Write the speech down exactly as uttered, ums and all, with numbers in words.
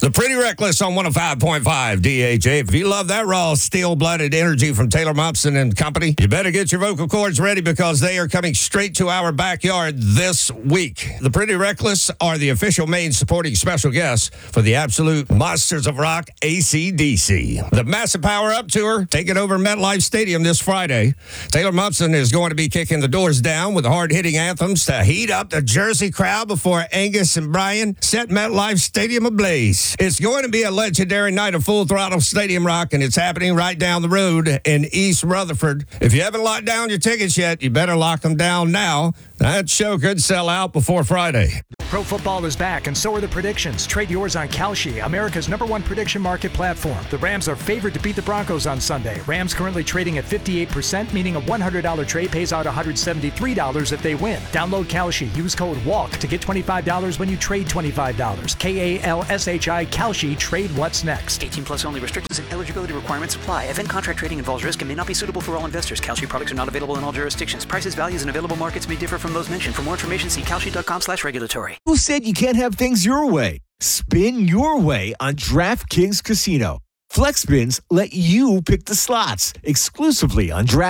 The Pretty Reckless on one oh five point five D H A. If you love that raw, steel-blooded energy from Taylor Momsen and Company, you better get your vocal cords ready because they are coming straight to our backyard this week. The Pretty Reckless are the official main supporting special guests for the absolute monsters of rock, A C D C. The Massive Power Up Tour taking over MetLife Stadium this Friday. Taylor Momsen is going to be kicking the doors down with hard-hitting anthems to heat up the Jersey crowd before Angus and Brian set MetLife Stadium ablaze. It's going to be a legendary night of full-throttle stadium rock, and it's happening right down the road in East Rutherford. If you haven't locked down your tickets yet, you better lock them down now. That show could sell out before Friday. Pro football is back, and so are the predictions. Trade yours on Kalshi, America's number one prediction market platform. The Rams are favored to beat the Broncos on Sunday. Rams currently trading at fifty-eight percent, meaning a one hundred dollars trade pays out one hundred seventy-three dollars if they win. Download Kalshi. Use code WALK to get twenty-five dollars when you trade twenty-five dollars. K A L S H I, Kalshi. Trade what's next. eighteen plus only. Restrictions and eligibility requirements apply. Event contract trading involves risk and may not be suitable for all investors. Kalshi products are not available in all jurisdictions. Prices, values, and available markets may differ from those mentioned. For more information, see kalshi.com slash regulatory. Who said you can't have things your way? Spin your way on DraftKings Casino. FlexSpins let you pick the slots exclusively on DraftKings.